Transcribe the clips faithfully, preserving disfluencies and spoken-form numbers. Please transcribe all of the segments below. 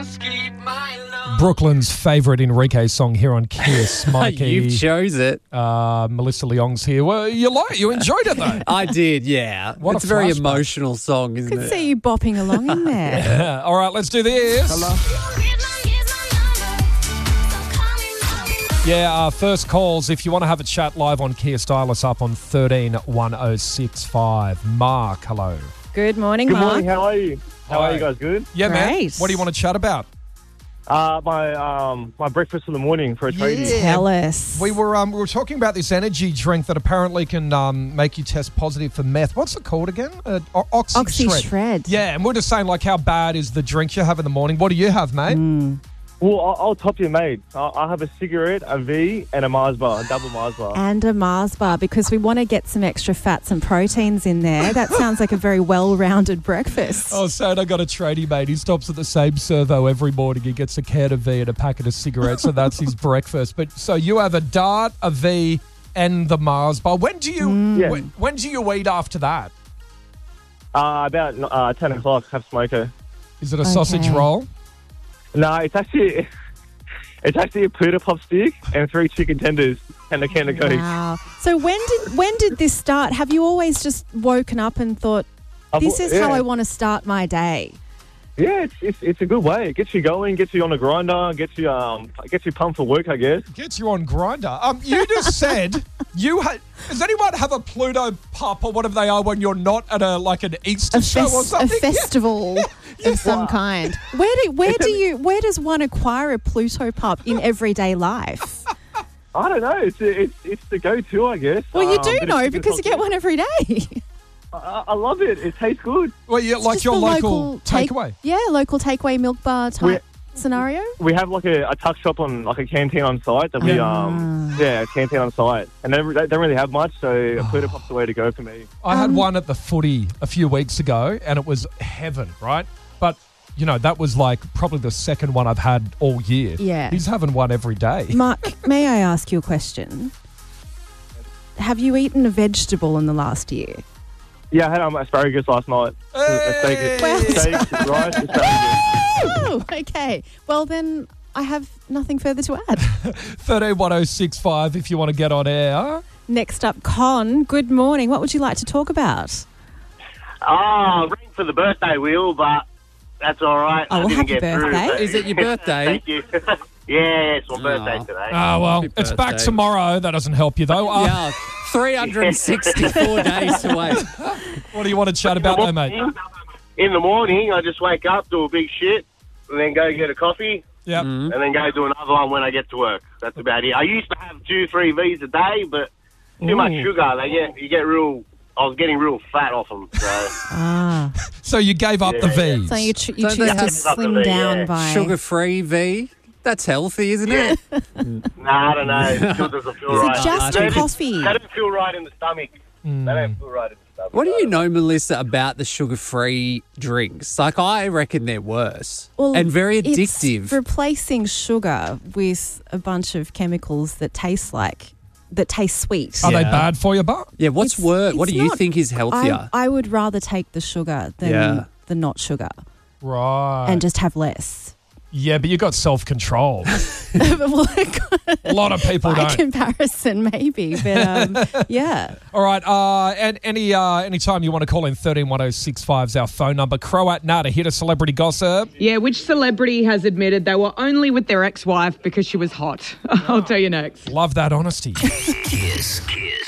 Brooklyn's favourite Enrique song here on Kiss. Mikey. You chose it. Uh, Melissa Leong's here. Well, you like you enjoyed it though. I did, yeah. What it's a a very flashback. emotional song, isn't I could it? see you bopping along in there. Yeah. All right, let's do this. Hello. Yeah, uh, first calls. If you want to have a chat live on Kiss, dial us up on thirteen one oh six five. Mark, hello. Good morning, Good Mark. morning. How are you? How Hi. are you guys? Good. Yeah, man. Great. What do you want to chat about? Uh, my um my breakfast in the morning for a tradie. Yeah. Tell us. We were um, we were talking about this energy drink that apparently can um, make you test positive for meth. What's it called again? Uh, o- Oxy, Oxy Shred. Shred. Yeah, and we're just saying like how bad is the drink you have in the morning? What do you have, mate? Mm. Well, I'll, I'll top you, mate. I'll, I'll have a cigarette, a V, and a Mars bar, a double Mars bar. And a Mars bar because we want to get some extra fats and proteins in there. That sounds like a very well-rounded breakfast. Oh, so I got a tradie mate. He stops at the same servo every morning. He gets a can of V and a packet of cigarettes, and that's his breakfast. But so you have a dart, a V, and the Mars bar. When do you Yeah. when, when do you eat after that? Uh, about uh, ten o'clock, have smoker. Is it a Okay. sausage roll? No, it's actually it's actually a Pluto pop stick and three chicken tenders and a can of Coke. Wow. So when did when did this start? Have you always just woken up and thought, I've- this is how yeah. I want to start my day? Yeah, it's, it's it's a good way. It gets you going, gets you on the grinder, gets you um gets you pumped for work, I guess. Gets you on Grinder. Um, you just said you had. Does anyone have a Pluto pup or whatever they are when you're not at a like an Easter A, show or fes- a something? festival of some Wow. kind. Where do where do you where does one acquire a Pluto pup in everyday life? I don't know. It's it's it's the go-to, I guess. Well, you Um, do bit of know chicken because you get sausage. one every day. I, I love it. It tastes good. Well, yeah, like Just your the local, take- takeaway. Yeah, local takeaway milk bar type We're- scenario. We have like a, a tuck shop on like a canteen on site that we Yeah. um yeah a canteen on site, and they, they don't really have much, so a Pluto pop's the way to go for me. I had Um, one at the footy a few weeks ago, and it was heaven, right? But you know that was like probably the second one I've had all year. Yeah. He's having one every day. Mark, may I ask you a question? Have you eaten a vegetable in the last year? Yeah, I had um, asparagus last night. A steak, Hey! steak, rice, asparagus. Oh, okay. Well, then I have nothing further to add. thirteen one oh six five if you want to get on air. Next up, Con. Good morning. What would you like to talk about? Oh, ring for the birthday wheel, but that's all right. Oh, I well, didn't happy get through, birthday. but- Is it your birthday? Thank you. Yeah, it's my birthday Oh. today. Oh, well, Happy it's back birthday. tomorrow. That doesn't help you, though. Uh, Yeah, three hundred sixty-four days to wait. What do you want to chat about, though, mate? In the morning, I just wake up, do a big shit, and then go get a coffee, Yep. Mm. and then go do another one when I get to work. That's about it. I used to have two, three V's a day, but too much Ooh. sugar. They get you get real. I was getting real fat off them. So Ah. So you gave up the Yeah. V's. So you, ch- you Don't choose they to have- slim Yeah. down by... Sugar-free V. That's healthy, isn't it? nah, I don't know. It still doesn't feel Is right. it just They a don't- coffee? They don't feel right in the stomach. They don't feel right in the stomach. What do you know, Melissa, about the sugar-free drinks? Like, I reckon they're worse Well, and very it's addictive. replacing sugar with a bunch of chemicals that taste like, that taste sweet. Are they Yeah. bad for you, but? yeah, what's It's- worse? What it's do you not- think is healthier? I, I would rather take the sugar than Yeah. the not sugar Right. and just have less. yeah, but you got self-control. Well, A lot of people by don't. comparison, maybe, but um, yeah. All right, uh, and any uh, any time you want to call in, thirteen one oh six five is our phone number. Croat Nada, hit a celebrity gossip. Yeah, which celebrity has admitted they were only with their ex-wife because she was hot? I'll tell you next. Love that honesty. Kiss. Kiss.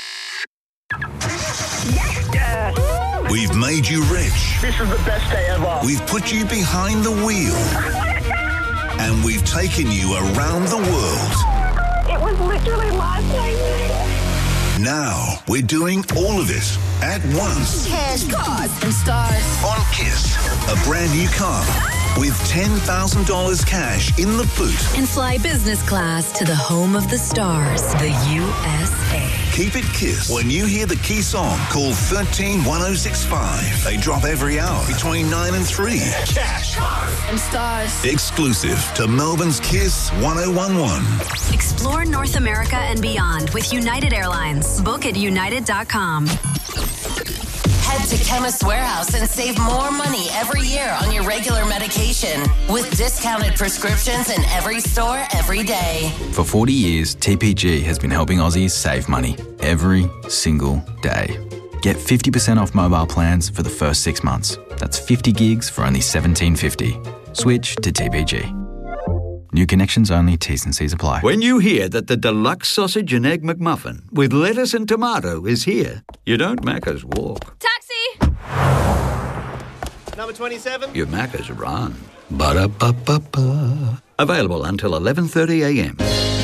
We've made you rich. This is the best day ever. We've put you behind the wheel. And we've taken you around the world. It was literally life changing. Now we're doing all of it at once. Cash, cars, and stars. On Kiss, a brand new car with ten thousand dollars cash in the boot. And fly business class to the home of the stars, the U S A. Keep it Kiss. When you hear the key song, call thirteen one oh six five. They drop every hour between nine and three. Cash, cars, and stars. Exclusive to Melbourne's Kiss one oh one one. Explore North America and beyond with United Airlines. Book at united dot com. Head to Chemist Warehouse and save more money every year on your regular medication with discounted prescriptions in every store every day. For forty years, T P G has been helping Aussies save money every single day. Get fifty percent off mobile plans for the first six months. That's fifty gigs for only seventeen fifty. Switch to T P G. New connections only, T's and C's apply. When you hear that the deluxe sausage and egg McMuffin with lettuce and tomato is here, you don't Macca's walk. Taxi! Number twenty-seven. You Macca's run. Ba-da-ba-ba-ba. Available until eleven thirty a m.